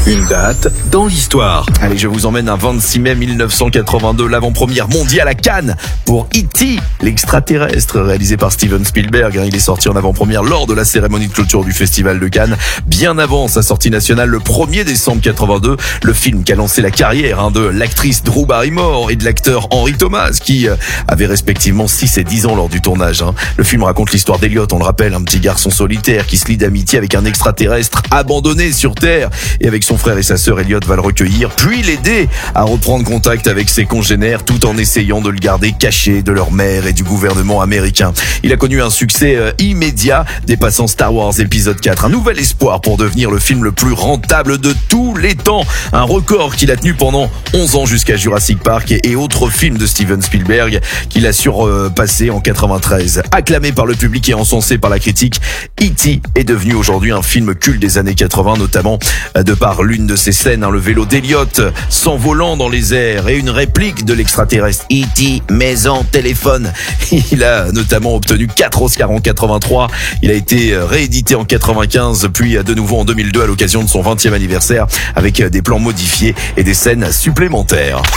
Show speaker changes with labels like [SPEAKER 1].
[SPEAKER 1] Une date dans l'histoire.
[SPEAKER 2] Allez, je vous emmène un 26 mai 1982, l'avant-première mondiale à Cannes pour E.T., l'extraterrestre, réalisé par Steven Spielberg. Il est sorti en avant-première lors de la cérémonie de clôture du Festival de Cannes, bien avant sa sortie nationale le 1er décembre 82. Le film qui a lancé la carrière de l'actrice Drew Barrymore et de l'acteur Henry Thomas, qui avaient respectivement 6 et 10 ans lors du tournage. Le film raconte l'histoire d'Elliot, on le rappelle, un petit garçon solitaire qui se lie d'amitié avec un extraterrestre abandonné sur Terre, et avec son frère et sa sœur, Elliot va le recueillir, puis l'aider à reprendre contact avec ses congénères, tout en essayant de le garder caché de leur mère et du gouvernement américain. Il a connu un succès immédiat, dépassant Star Wars épisode 4. Un nouvel espoir pour devenir le film le plus rentable de tous les temps. Un record qu'il a tenu pendant 11 ans jusqu'à Jurassic Park et autres films de Steven Spielberg qu'il a surpassé en 93. Acclamé par le public et encensé par la critique, E.T. est devenu aujourd'hui un film culte des années 80, notamment de par l'une de ses scènes, le vélo d'Elliot s'envolant dans les airs et une réplique de l'extraterrestre E.T. maison, téléphone. Il a notamment obtenu 4 Oscars en 83. Il a été réédité en 95, puis de nouveau en 2002 à l'occasion de son 20e anniversaire avec des plans modifiés et des scènes supplémentaires.